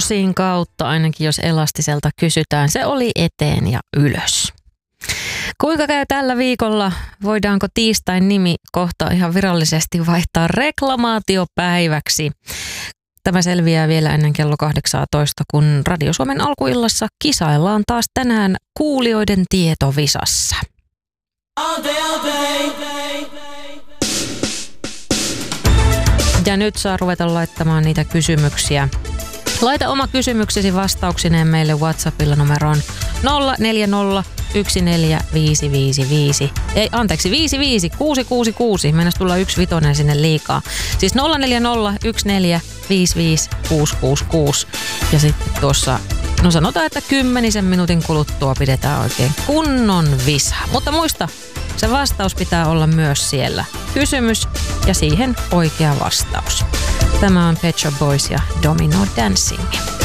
Osin kautta ainakin, jos Elastiselta kysytään. Se oli eteen ja ylös. Kuinka käy tällä viikolla? Voidaanko tiistain nimi kohta ihan virallisesti vaihtaa reklamaatiopäiväksi? Tämä selviää vielä ennen kello 18, kun Radio Suomen alkuillassa kisaillaan taas tänään kuulijoiden tietovisassa. Ja nyt saa ruveta laittamaan niitä kysymyksiä. Laita oma kysymyksesi vastauksineen meille WhatsAppilla numeroon 040 14555. Ei, anteeksi, 55666. Mennäs tulla 15 sinne liikaa. Siis 040 1455666. Ja sitten tuossa, no sanotaan, että 10 minuutin kuluttua pidetään oikein kunnon visa. Mutta muista, se vastaus pitää olla myös siellä. Kysymys ja siihen oikea vastaus. Tämä on Pet Shop Boys ja Domino Dancing.